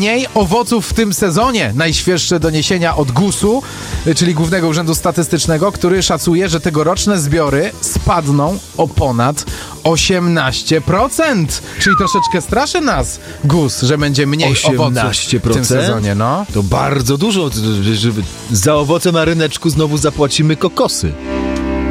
mniej owoców w tym sezonie. Najświeższe doniesienia od GUS-u, czyli Głównego Urzędu Statystycznego, który szacuje, że tegoroczne zbiory spadną o ponad 18%. Czyli troszeczkę straszy nas GUS, że będzie mniej owoców w tym sezonie. No. To bardzo dużo. Za owoce na ryneczku znowu zapłacimy kokosy.